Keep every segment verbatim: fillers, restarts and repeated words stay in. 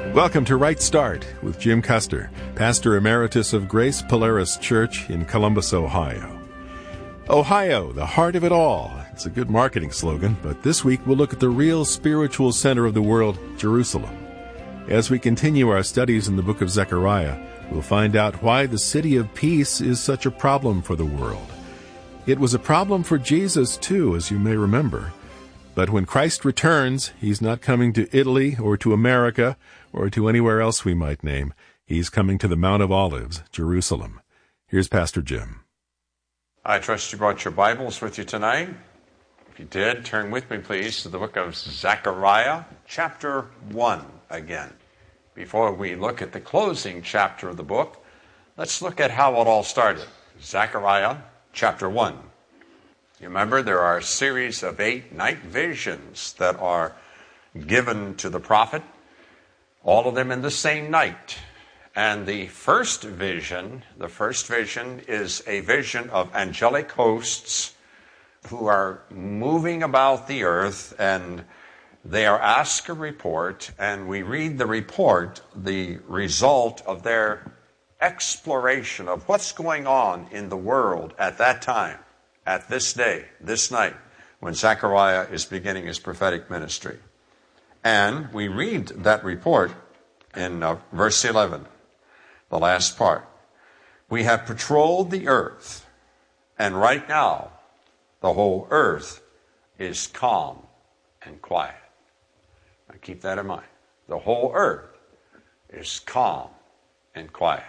Welcome to Right Start with Jim Custer, Pastor Emeritus of Grace Polaris Church in Columbus, Ohio. Ohio, the heart of it all. It's a good marketing slogan, but this week we'll look at the real spiritual center of the world, Jerusalem. As we continue our studies in the book of Zechariah, we'll find out why the city of peace is such a problem for the world. It was a problem for Jesus, too, as you may remember. But when Christ returns, he's not coming to Italy or to America or to anywhere else we might name. He's coming to the Mount of Olives, Jerusalem. Here's Pastor Jim. I trust you brought your Bibles with you tonight. If you did, turn with me, please, to the book of Zechariah, chapter one again. Before we look at the closing chapter of the book, let's look at how it all started. Zechariah, chapter one. You remember there are a series of eight night visions that are given to the prophet, all of them in the same night. And the first vision, the first vision is a vision of angelic hosts who are moving about the earth, and they are asked a report, and we read the report, the result of their exploration of what's going on in the world at that time. At this day, this night, when Zechariah is beginning his prophetic ministry. And we read that report in uh, verse eleven, the last part. We have patrolled the earth, and right now, the whole earth is calm and quiet. Now keep that in mind. The whole earth is calm and quiet.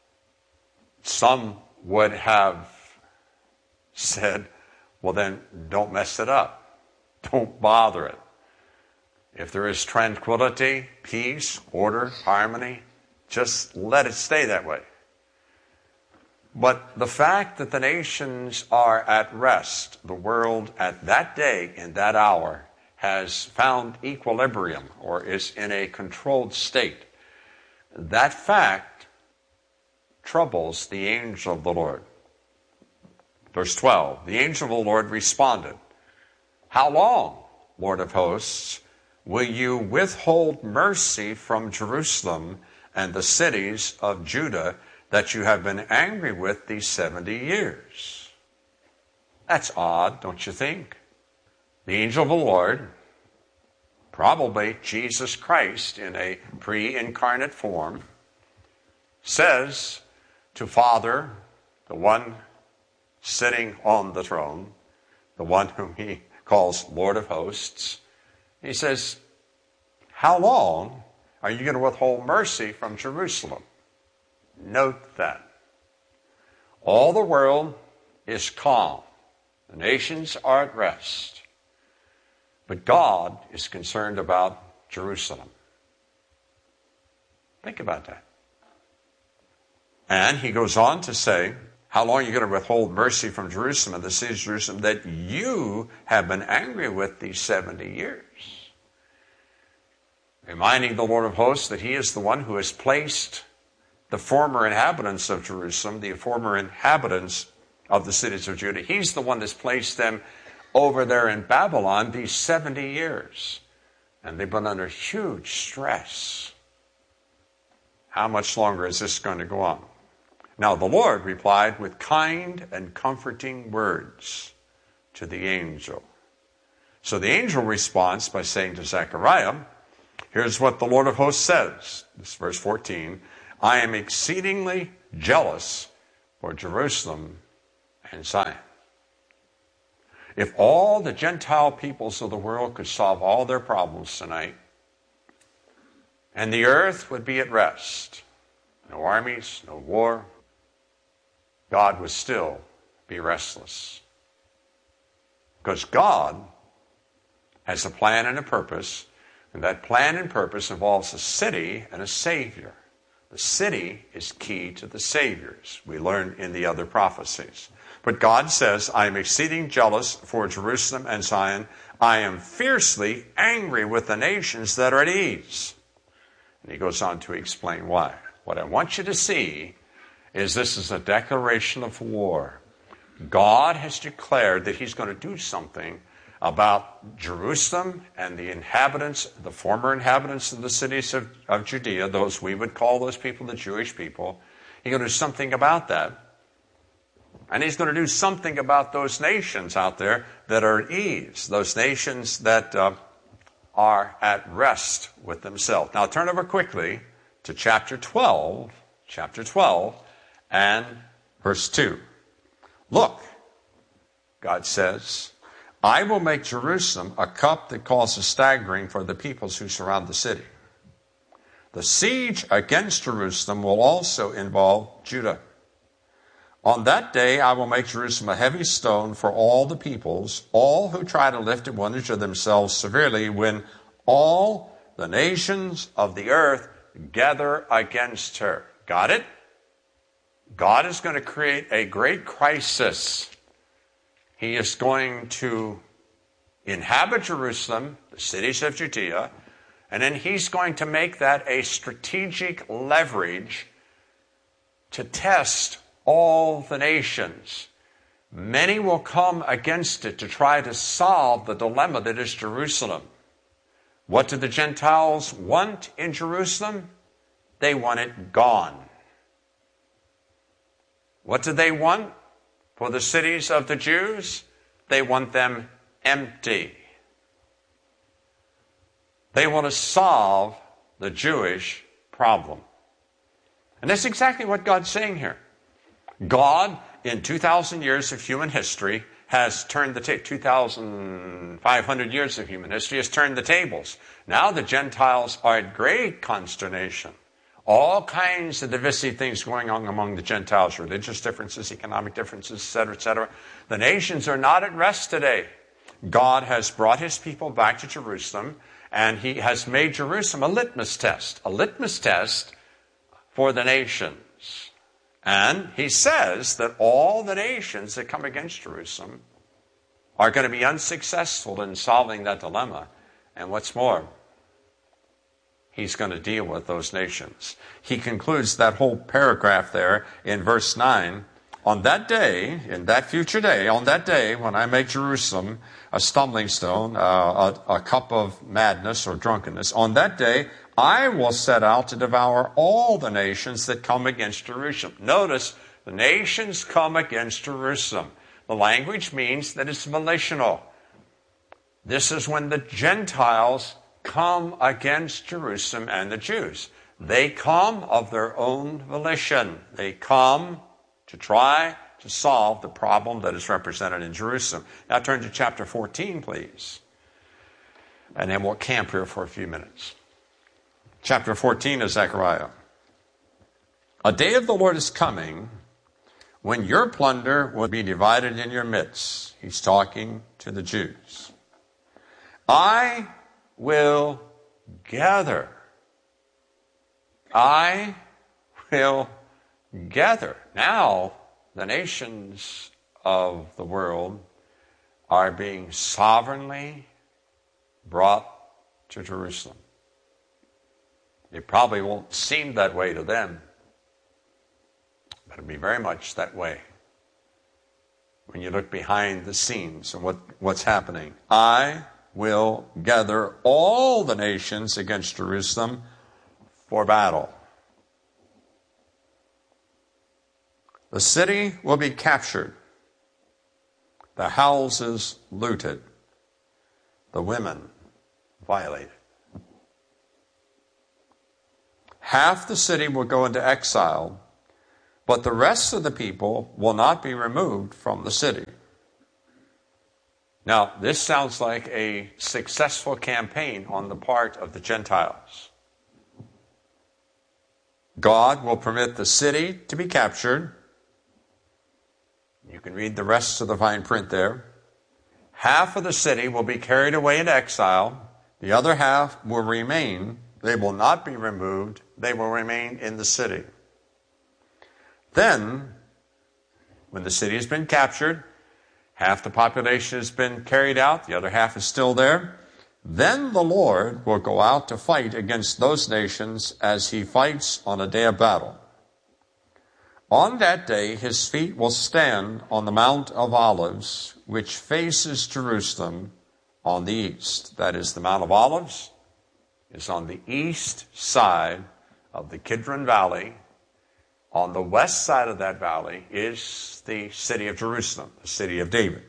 Some would have said, well then, don't mess it up. Don't bother it. If there is tranquility, peace, order, harmony, just let it stay that way. But the fact that the nations are at rest, the world at that day, in that hour, has found equilibrium or is in a controlled state, that fact troubles the angel of the Lord. Verse twelve, the angel of the Lord responded, how long, Lord of hosts, will you withhold mercy from Jerusalem and the cities of Judah that you have been angry with these seventy years? That's odd, don't you think? The angel of the Lord, probably Jesus Christ in a pre-incarnate form, says to Father, the one sitting on the throne, the one whom he calls Lord of hosts, he says, how long are you going to withhold mercy from Jerusalem? Note that. All the world is calm. The nations are at rest. But God is concerned about Jerusalem. Think about that. And he goes on to say, how long are you going to withhold mercy from Jerusalem and the city of Jerusalem that you have been angry with these seventy years? Reminding the Lord of hosts that he is the one who has placed the former inhabitants of Jerusalem, the former inhabitants of the cities of Judah, he's the one that's placed them over there in Babylon these seventy years. And they've been under huge stress. How much longer is this going to go on? Now the Lord replied with kind and comforting words to the angel. So the angel responds by saying to Zechariah, here's what the Lord of hosts says. This is verse fourteen. I am exceedingly jealous for Jerusalem and Zion. If all the Gentile peoples of the world could solve all their problems tonight, and the earth would be at rest, no armies, no war, God would still be restless. Because God has a plan and a purpose, and that plan and purpose involves a city and a Savior. The city is key to the Saviors, we learn in the other prophecies. But God says, I am exceeding jealous for Jerusalem and Zion. I am fiercely angry with the nations that are at ease. And he goes on to explain why. What I want you to see is this is a declaration of war. God has declared that he's going to do something about Jerusalem and the inhabitants, the former inhabitants of the cities of, of Judea, those we would call those people the Jewish people. He's going to do something about that. And he's going to do something about those nations out there that are at ease, those nations that uh, are at rest with themselves. Now turn over quickly to chapter twelve, chapter twelve, and verse two. Look, God says, I will make Jerusalem a cup that causes staggering for the peoples who surround the city. The siege against Jerusalem will also involve Judah. On that day, I will make Jerusalem a heavy stone for all the peoples, all who try to lift advantage of themselves severely when all the nations of the earth gather against her. Got it? God is going to create a great crisis. He is going to inhabit Jerusalem, the cities of Judea, and then he's going to make that a strategic leverage to test all the nations. Many will come against it to try to solve the dilemma that is Jerusalem. What do the Gentiles want in Jerusalem? They want it gone. What do they want for the cities of the Jews? They want them empty. They want to solve the Jewish problem. And that's exactly what God's saying here. God, in two thousand years of human history, has turned the tables. two thousand five hundred years of human history has turned the tables. Now the Gentiles are at great consternation. All kinds of divisive things going on among the Gentiles, religious differences, economic differences, et cetera, et cetera. The nations are not at rest today. God has brought his people back to Jerusalem, and he has made Jerusalem a litmus test, a litmus test for the nations. And he says that all the nations that come against Jerusalem are going to be unsuccessful in solving that dilemma. And what's more, he's going to deal with those nations. He concludes that whole paragraph there in verse nine. On that day, in that future day, on that day when I make Jerusalem a stumbling stone, uh, a, a cup of madness or drunkenness, on that day I will set out to devour all the nations that come against Jerusalem. Notice, the nations come against Jerusalem. The language means that it's volitional. This is when the Gentiles come against Jerusalem and the Jews. They come of their own volition. They come to try to solve the problem that is represented in Jerusalem. Now turn to chapter fourteen, please. And then we'll camp here for a few minutes. Chapter fourteen of Zechariah. A day of the Lord is coming when your plunder will be divided in your midst. He's talking to the Jews. I will gather. I will gather. Now, the nations of the world are being sovereignly brought to Jerusalem. It probably won't seem that way to them, but it'll be very much that way when you look behind the scenes and what, what's happening. I will gather all the nations against Jerusalem for battle. The city will be captured, the houses looted, the women violated. Half the city will go into exile, but the rest of the people will not be removed from the city. Now, this sounds like a successful campaign on the part of the Gentiles. God will permit the city to be captured. You can read the rest of the fine print there. Half of the city will be carried away into exile. The other half will remain. They will not be removed. They will remain in the city. Then, when the city has been captured, half the population has been carried out, the other half is still there, then the Lord will go out to fight against those nations as he fights on a day of battle. On that day, his feet will stand on the Mount of Olives, which faces Jerusalem, on the east. That is, the Mount of Olives is on the east side of the Kidron Valley. On the west side of that valley is the city of Jerusalem, the city of David.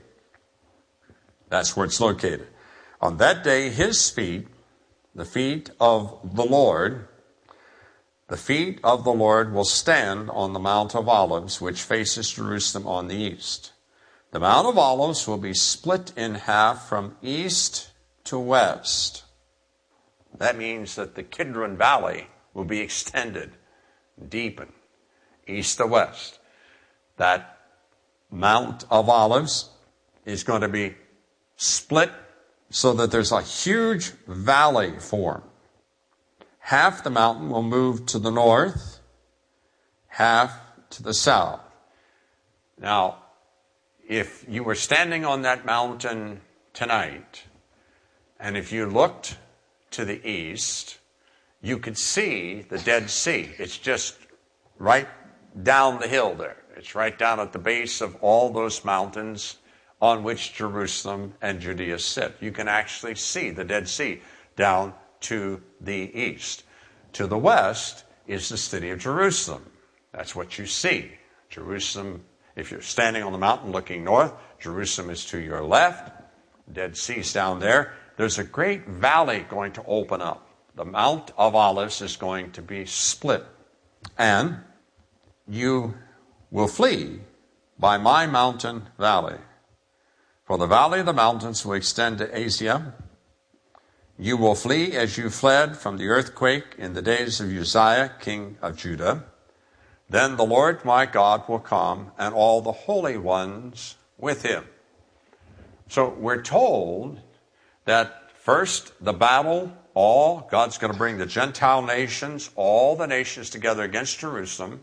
That's where it's located. On that day, his feet, the feet of the Lord, the feet of the Lord will stand on the Mount of Olives, which faces Jerusalem on the east. The Mount of Olives will be split in half from east to west. That means that the Kidron Valley will be extended, deepened, east to west. That Mount of Olives is going to be split so that there's a huge valley formed. Half the mountain will move to the north, half to the south. Now, if you were standing on that mountain tonight, and if you looked to the east, you could see the Dead Sea. It's just right down the hill there. It's right down at the base of all those mountains on which Jerusalem and Judea sit. You can actually see the Dead Sea down to the east. To the west is the city of Jerusalem. That's what you see. Jerusalem, if you're standing on the mountain looking north, Jerusalem is to your left. Dead Sea's down there. There's a great valley going to open up. The Mount of Olives is going to be split. And you will flee by my mountain valley. For the valley of the mountains will extend to Asia. You will flee as you fled from the earthquake in the days of Uzziah, king of Judah. Then the Lord my God will come, and all the holy ones with him. So we're told that first the battle, all, God's going to bring the Gentile nations, all the nations together against Jerusalem.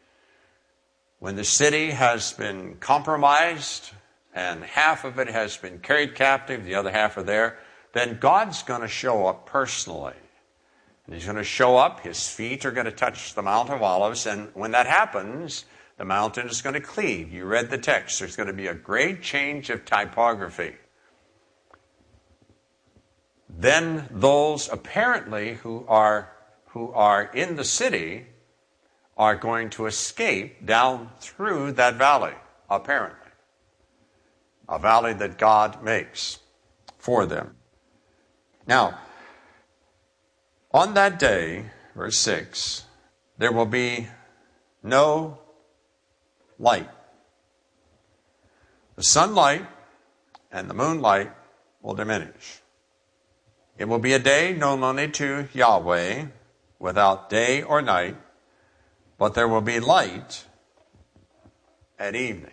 When the city has been compromised and half of it has been carried captive, the other half are there, then God's going to show up personally. And he's going to show up, his feet are going to touch the Mount of Olives, and when that happens, the mountain is going to cleave. You read the text. There's going to be a great change of typography. Then those apparently who are who are in the city are going to escape down through that valley, apparently. A valley that God makes for them. Now, on that day, verse six, there will be no light. The sunlight and the moonlight will diminish. It will be a day known only to Yahweh, without day or night, but there will be light at evening.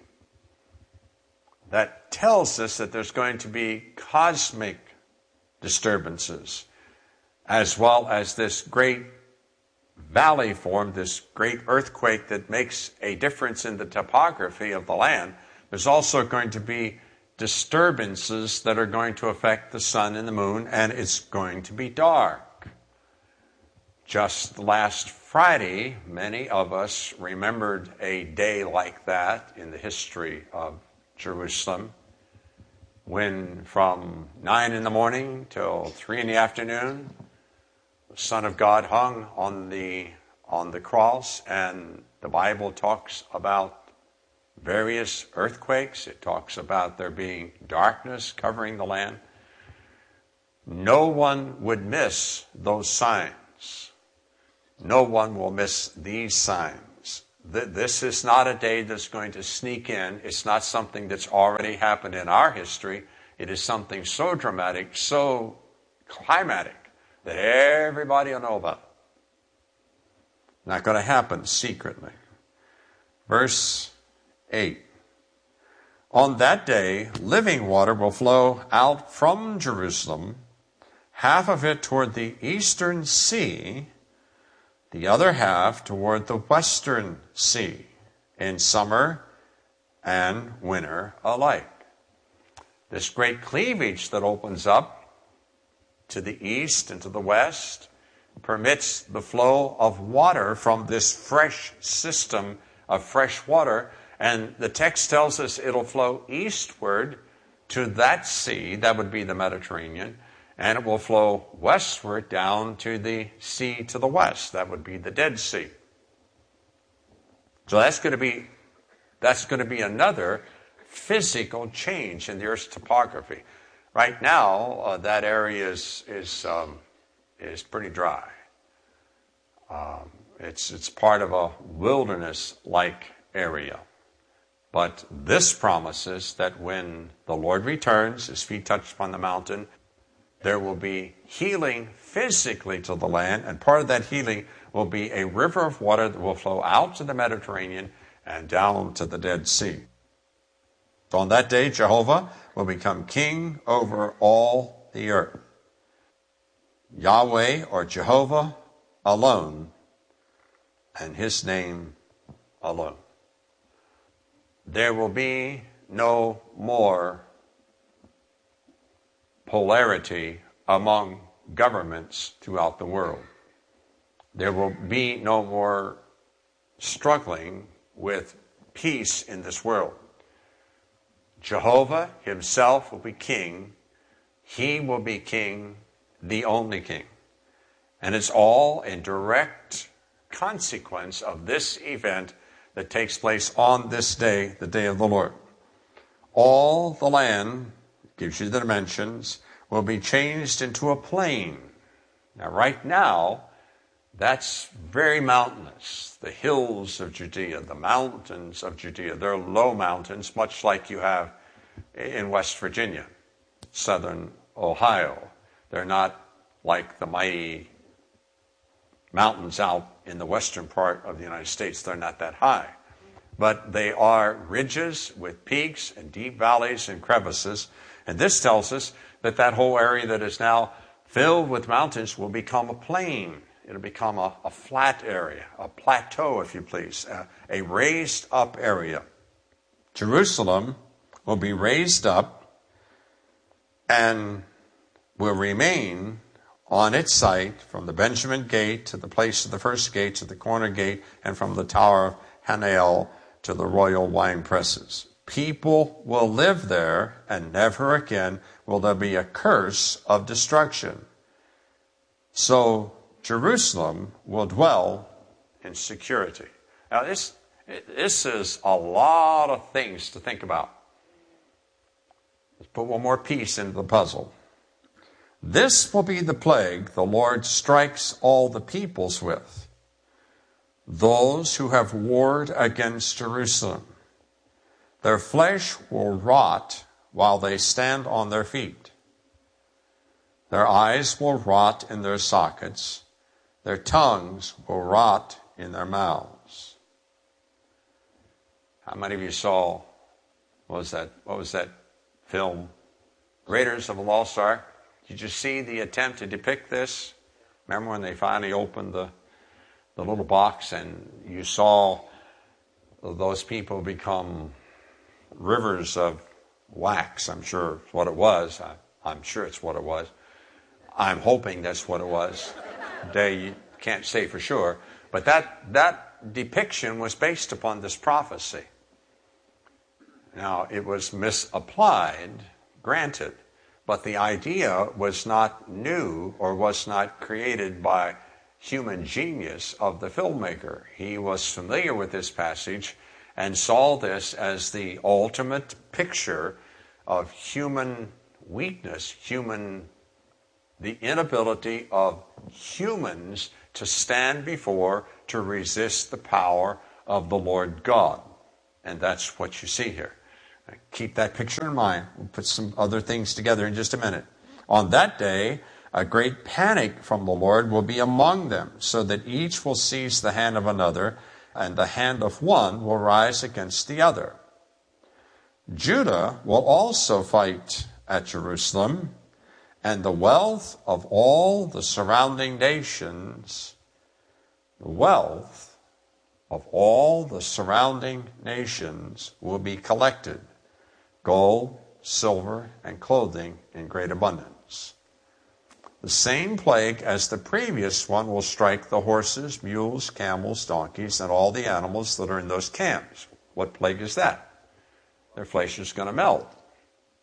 That tells us that there's going to be cosmic disturbances, as well as this great valley formed, this great earthquake that makes a difference in the topography of the land. There's also going to be disturbances that are going to affect the sun and the moon, and it's going to be dark. Just last Friday, many of us remembered a day like that in the history of Jerusalem, when from nine in the morning till three in the afternoon, the Son of God hung on the on the cross, and the Bible talks about various earthquakes. It talks about there being darkness covering the land. No one would miss those signs. No one will miss these signs. This is not a day that's going to sneak in. It's not something that's already happened in our history. It is something so dramatic, so climatic, that everybody will know about it. Not going to happen secretly. Verse eight. On that day, living water will flow out from Jerusalem, half of it toward the eastern sea, the other half toward the western sea, in summer and winter alike. This great cleavage that opens up to the east and to the west permits the flow of water from this fresh system of fresh water. And the text tells us it'll flow eastward to that sea, that would be the Mediterranean, and it will flow westward down to the sea to the west. That would be the Dead Sea. So that's going to be that's going to be another physical change in the Earth's topography. Right now, uh, that area is is um, is pretty dry. Um, it's it's part of a wilderness-like area. But this promises that when the Lord returns, his feet touch upon the mountain, there will be healing physically to the land, and part of that healing will be a river of water that will flow out to the Mediterranean and down to the Dead Sea. So on that day, Jehovah will become king over all the earth. Yahweh, or Jehovah, alone, and his name alone. There will be no more polarity among governments throughout the world. There will be no more struggling with peace in this world. Jehovah himself will be king. He will be king, the only king. And it's all in direct consequence of this event that takes place on this day, the day of the Lord. All the land, gives you the dimensions, will be changed into a plain. Now, right now, that's very mountainous. The hills of Judea, the mountains of Judea, they're low mountains, much like you have in West Virginia, southern Ohio. They're not like the mighty mountains out in the western part of the United States. They're not that high. But they are ridges with peaks and deep valleys and crevices. And this tells us that that whole area that is now filled with mountains will become a plain. It'll become a, a flat area, a plateau, if you please, a, a raised up area. Jerusalem will be raised up and will remain on its site from the Benjamin Gate to the place of the first gate to the corner gate, and from the Tower of Hananel to the royal wine presses. People will live there, and never again will there be a curse of destruction. So Jerusalem will dwell in security. Now this, this is a lot of things to think about. Let's put one more piece into the puzzle. This will be the plague the Lord strikes all the peoples with. Those who have warred against Jerusalem. Their flesh will rot while they stand on their feet. Their eyes will rot in their sockets. Their tongues will rot in their mouths. How many of you saw, what was that, what was that film? Raiders of the Lost Ark. Did you see the attempt to depict this? Remember when they finally opened the, the little box and you saw those people become rivers of wax? I'm sure it's what it was. I, I'm sure it's what it was. I'm hoping that's what it was. They can't say for sure. But that, that depiction was based upon this prophecy. Now, it was misapplied, granted. But the idea was not new or was not created by human genius of the filmmaker. He was familiar with this passage and saw this as the ultimate picture of human weakness, human, the inability of humans to stand before, to resist the power of the Lord God. And that's what you see here. Keep that picture in mind. We'll put some other things together in just a minute. On that day, a great panic from the Lord will be among them, so that each will seize the hand of another, and the hand of one will rise against the other. Judah will also fight at Jerusalem, and the wealth of all the surrounding nations, the wealth of all the surrounding nations will be collected. Gold, silver, and clothing in great abundance. The same plague as the previous one will strike the horses, mules, camels, donkeys, and all the animals that are in those camps. What plague is that? Their flesh is going to melt.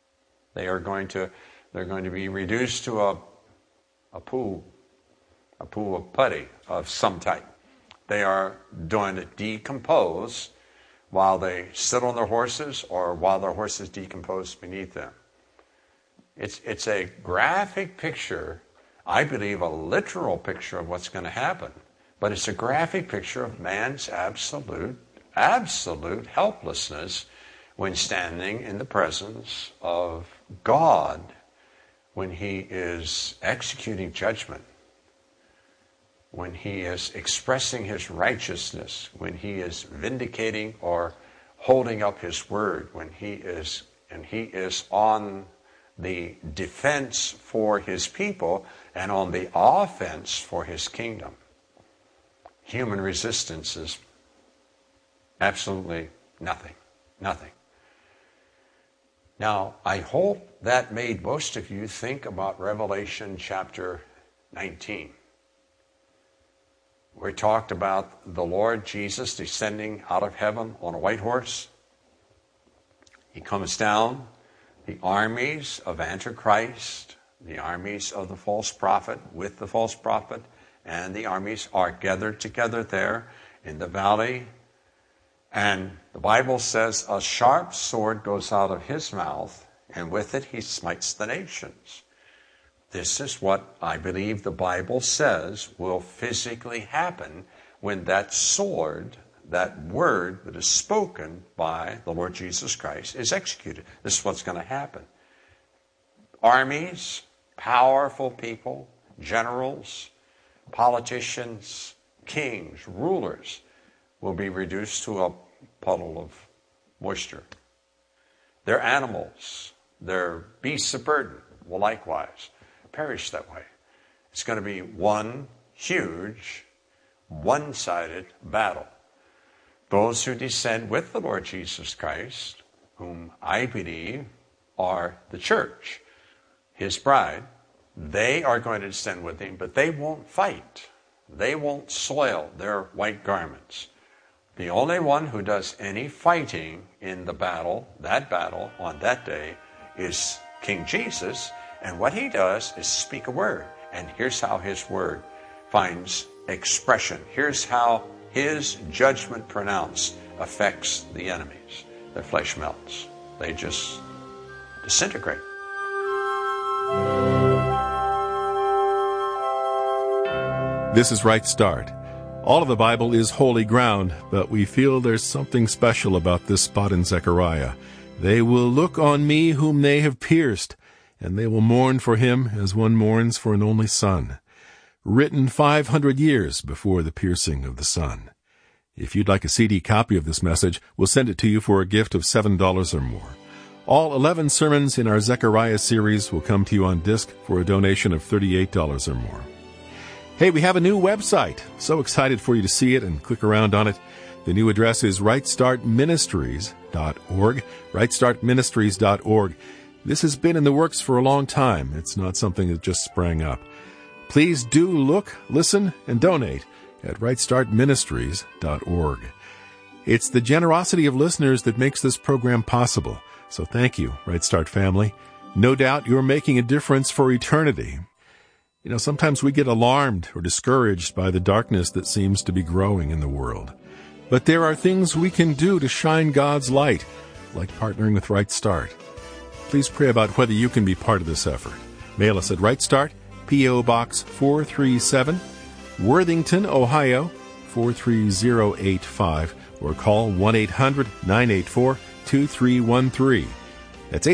They are going to, they're going to be reduced to a, a pool, a pool of putty of some type. They are going to decompose while they sit on their horses or while their horses decompose beneath them. It's, it's a graphic picture, I believe a literal picture of what's going to happen, but it's a graphic picture of man's absolute, absolute helplessness when standing in the presence of God, when he is executing judgment, when he is expressing his righteousness, when he is vindicating or holding up his word, when he is and he is on the defense for his people and on the offense for his kingdom. Human resistance is absolutely nothing. Nothing. Now, I hope that made most of you think about Revelation chapter nineteen. We talked about the Lord Jesus descending out of heaven on a white horse. He comes down. The armies of Antichrist, the armies of the false prophet with the false prophet, and the armies are gathered together there in the valley. And the Bible says a sharp sword goes out of his mouth, and with it he smites the nations. This is what I believe the Bible says will physically happen when that sword, that word that is spoken by the Lord Jesus Christ, is executed. This is what's going to happen. Armies, powerful people, generals, politicians, kings, rulers will be reduced to a puddle of moisture. Their animals, their beasts of burden will likewise perish that way. It's going to be one huge, one-sided battle. Those who descend with the Lord Jesus Christ, whom I believe are the church, his bride, they are going to descend with him, but they won't fight. They won't soil their white garments. The only one who does any fighting in the battle, that battle, on that day, is King Jesus. And what he does is speak a word. And here's how his word finds expression. Here's how his judgment pronounced affects the enemies. Their flesh melts. They just disintegrate. This is Right Start. All of the Bible is holy ground, but we feel there's something special about this spot in Zechariah. They will look on me whom they have pierced, and they will mourn for him as one mourns for an only son. Written five hundred years before the piercing of the Son. If you'd like a C D copy of this message, we'll send it to you for a gift of seven dollars or more. All eleven sermons in our Zechariah series will come to you on disc for a donation of thirty-eight dollars or more. Hey, we have a new website. So excited for you to see it and click around on it. The new address is right start ministries dot org, right start ministries dot org. This has been in the works for a long time. It's not something that just sprang up. Please do look, listen, and donate at right start ministries dot org. It's the generosity of listeners that makes this program possible. So thank you, Right Start family. No doubt you're making a difference for eternity. You know, sometimes we get alarmed or discouraged by the darkness that seems to be growing in the world. But there are things we can do to shine God's light, like partnering with Right Start. Please pray about whether you can be part of this effort. Mail us at Right Start, P O. Box four three seven, Worthington, Ohio, four three zero eight five, or call one eight hundred nine eight four two three one three.